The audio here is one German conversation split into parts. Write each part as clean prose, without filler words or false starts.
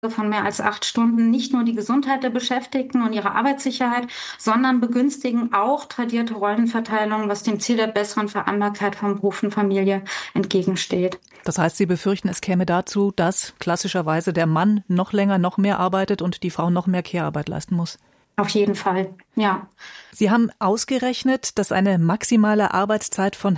von mehr als 8 Stunden nicht nur die Gesundheit der Beschäftigten und ihre Arbeitssicherheit, sondern begünstigen auch tradierte Rollenverteilung, was dem Ziel der besseren Vereinbarkeit von Beruf und Familie entgegensteht. Das heißt, Sie befürchten, es käme dazu, dass klassischerweise der Mann noch länger, noch mehr arbeitet und die Frau noch mehr Care-Arbeit leisten muss? Auf jeden Fall, ja. Sie haben ausgerechnet, dass eine maximale Arbeitszeit von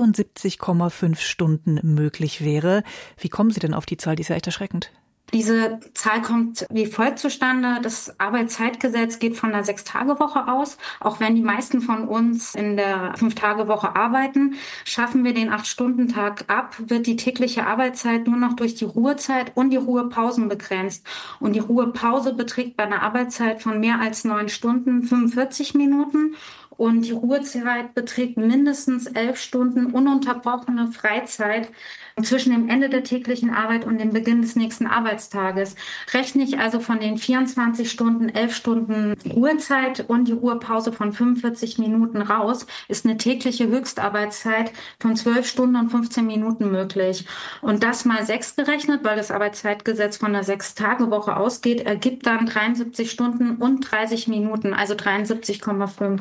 73,5 Stunden möglich wäre. Wie kommen Sie denn auf die Zahl? Die ist ja echt erschreckend. Diese Zahl kommt wie folgt zustande. Das Arbeitszeitgesetz geht von einer 6-Tage-Woche aus. Auch wenn die meisten von uns in der 5-Tage-Woche arbeiten, schaffen wir den 8-Stunden-Tag ab, wird die tägliche Arbeitszeit nur noch durch die Ruhezeit und die Ruhepausen begrenzt. Und die Ruhepause beträgt bei einer Arbeitszeit von mehr als 9 Stunden 45 Minuten. Und die Ruhezeit beträgt mindestens 11 Stunden ununterbrochene Freizeit zwischen dem Ende der täglichen Arbeit und dem Beginn des nächsten Arbeitstages. Rechne ich also von den 24 Stunden 11 Stunden Ruhezeit und die Ruhepause von 45 Minuten raus, ist eine tägliche Höchstarbeitszeit von 12 Stunden und 15 Minuten möglich. Und das mal 6 gerechnet, weil das Arbeitszeitgesetz von einer 6-Tage-Woche ausgeht, ergibt dann 73 Stunden und 30 Minuten, also 73,5.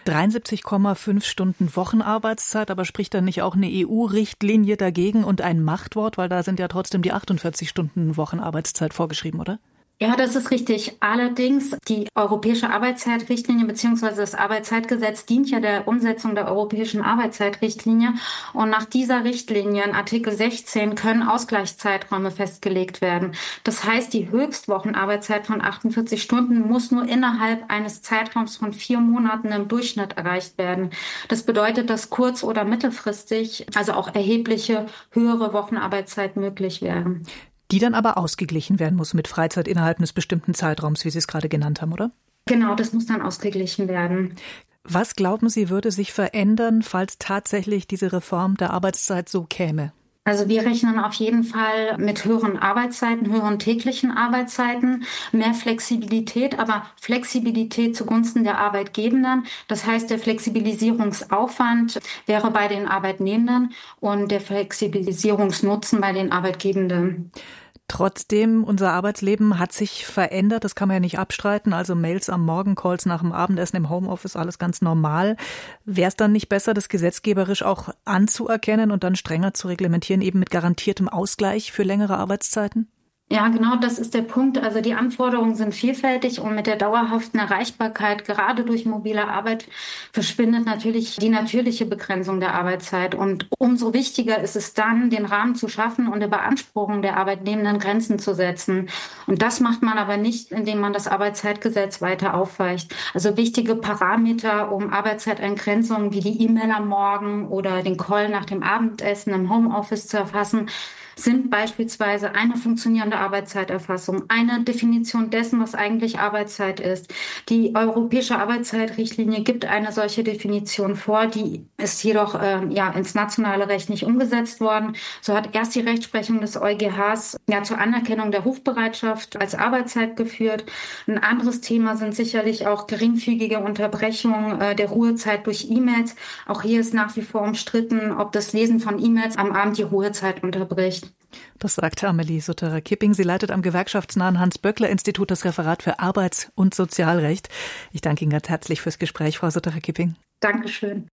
73,5 Stunden Wochenarbeitszeit, aber spricht dann nicht auch eine EU-Richtlinie dagegen und ein Machtwort, weil da sind ja trotzdem die 48 Stunden Wochenarbeitszeit vorgeschrieben, oder? Ja, das ist richtig. Allerdings, die Europäische Arbeitszeitrichtlinie bzw. das Arbeitszeitgesetz dient ja der Umsetzung der Europäischen Arbeitszeitrichtlinie. Und nach dieser Richtlinie, in Artikel 16, können Ausgleichszeiträume festgelegt werden. Das heißt, die Höchstwochenarbeitszeit von 48 Stunden muss nur innerhalb eines Zeitraums von 4 Monaten im Durchschnitt erreicht werden. Das bedeutet, dass kurz- oder mittelfristig, also auch erhebliche höhere Wochenarbeitszeit möglich wären. Die dann aber ausgeglichen werden muss mit Freizeit innerhalb eines bestimmten Zeitraums, wie Sie es gerade genannt haben, oder? Genau, das muss dann ausgeglichen werden. Was glauben Sie, würde sich verändern, falls tatsächlich diese Reform der Arbeitszeit so käme? Also wir rechnen auf jeden Fall mit höheren Arbeitszeiten, höheren täglichen Arbeitszeiten, mehr Flexibilität, aber Flexibilität zugunsten der Arbeitgebenden. Das heißt, der Flexibilisierungsaufwand wäre bei den Arbeitnehmenden und der Flexibilisierungsnutzen bei den Arbeitgebenden. Trotzdem, unser Arbeitsleben hat sich verändert, das kann man ja nicht abstreiten. Also Mails am Morgen, Calls nach dem Abendessen im Homeoffice, alles ganz normal. Wäre es dann nicht besser, das gesetzgeberisch auch anzuerkennen und dann strenger zu reglementieren, eben mit garantiertem Ausgleich für längere Arbeitszeiten? Ja, genau, das ist der Punkt. Also die Anforderungen sind vielfältig und mit der dauerhaften Erreichbarkeit, gerade durch mobile Arbeit, verschwindet natürlich die natürliche Begrenzung der Arbeitszeit. Und umso wichtiger ist es dann, den Rahmen zu schaffen und der Beanspruchung der Arbeitnehmenden Grenzen zu setzen. Und das macht man aber nicht, indem man das Arbeitszeitgesetz weiter aufweicht. Also wichtige Parameter, um Arbeitszeiteingrenzungen wie die E-Mail am Morgen oder den Call nach dem Abendessen im Homeoffice zu erfassen, sind beispielsweise eine funktionierende Arbeitszeiterfassung, eine Definition dessen, was eigentlich Arbeitszeit ist. Die Europäische Arbeitszeitrichtlinie gibt eine solche Definition vor, die ist jedoch ins nationale Recht nicht umgesetzt worden. So hat erst die Rechtsprechung des EuGHs zur Anerkennung der Rufbereitschaft als Arbeitszeit geführt. Ein anderes Thema sind sicherlich auch geringfügige Unterbrechungen der Ruhezeit durch E-Mails. Auch hier ist nach wie vor umstritten, ob das Lesen von E-Mails am Abend die Ruhezeit unterbricht. Das sagt Amelie Sutterer-Kipping. Sie leitet am gewerkschaftsnahen Hans-Böckler-Institut das Referat für Arbeits- und Sozialrecht. Ich danke Ihnen ganz herzlich fürs Gespräch, Frau Sutterer-Kipping. Dankeschön.